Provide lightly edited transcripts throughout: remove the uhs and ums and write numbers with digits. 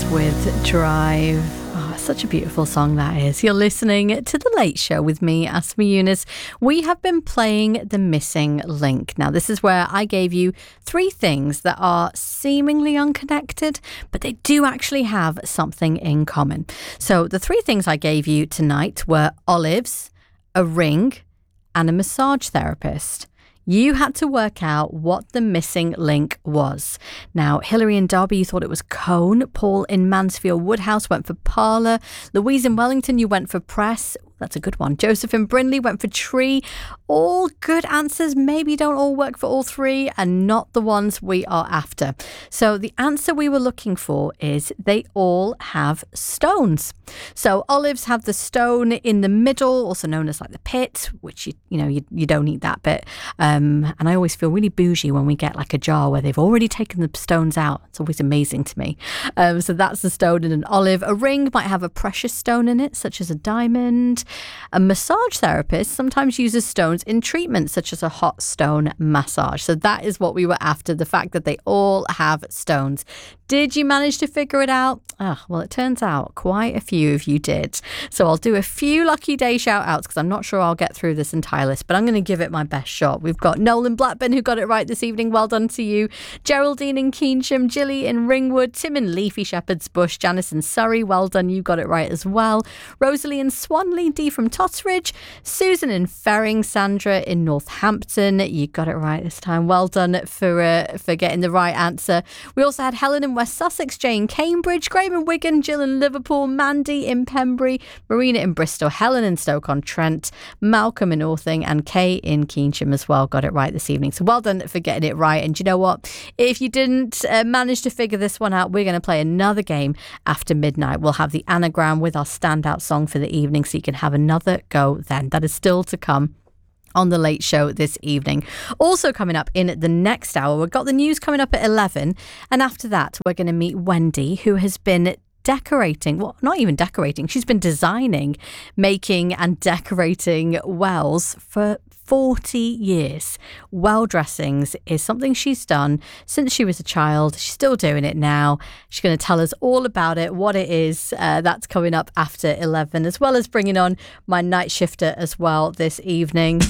with Drive. Oh, such a beautiful song that is. You're listening to The Late Show with me, Asma Yunus. We have been playing The Missing Link. Now, this is where I gave you 3 things that are seemingly unconnected, but they do actually have something in common. So the 3 things I gave you tonight were olives, a ring, and a massage therapist. You had to work out what the missing link was. Now, Hilary in Derby, you thought it was Cone. Paul in Mansfield Woodhouse went for parlour. Louise in Wellington, you went for press. That's a good one. Joseph in Brindley went for tree. All good answers. Maybe don't all work for all 3 and not the ones we are after. So the answer we were looking for is they all have stones. So olives have the stone in the middle, also known as like the pit, which you don't eat that bit. And I always feel really bougie when we get like a jar where they've already taken the stones out. It's always amazing to me. So that's the stone in an olive. A ring might have a precious stone in it, such as a diamond. A massage therapist sometimes uses stones in treatments such as a hot stone massage. So that is what we were after, the fact that they all have stones. Did you manage to figure it out? Well, it turns out quite a few of you did. So I'll do a few lucky day shout outs because I'm not sure I'll get through this entire list, but I'm going to give it my best shot. We've got Nolan Blackburn who got it right this evening. Well done to you. Geraldine in Keynsham, Gilly in Ringwood, Tim in Leafy Shepherd's Bush, Janice in Surrey. Well done. You got it right as well. Rosalie in Swanley, Dee from Totteridge, Susan in Ferring, Sandra in Northampton. You got it right this time. Well done for getting the right answer. We also had Helen in West Sussex, Jay in Cambridge, Graham in Wigan, Jill in Liverpool, Mandy in Pembury, Marina in Bristol, Helen in Stoke-on-Trent, Malcolm in Orthing, and Kay in Keynsham as well. Got it right this evening. So well done for getting it right. And you know what? If you didn't manage to figure this one out, we're going to play another game after midnight. We'll have the anagram with our standout song for the evening, so you can have another go then. That is still to come on The Late Show this evening. Also coming up in the next hour, we've got the news coming up at 11. And after that, we're going to meet Wendy, who has been decorating, well, not even decorating, she's been designing, making and decorating wells for 40 years. Well dressings is something she's done since she was a child. She's still doing it now. She's going to tell us all about it, what it is. That's coming up after 11, as well as bringing on my night shifter as well this evening.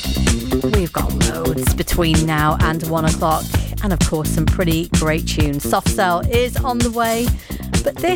We've got loads between now and 1 o'clock, and of course some pretty great tunes. Soft Cell is on the way, but this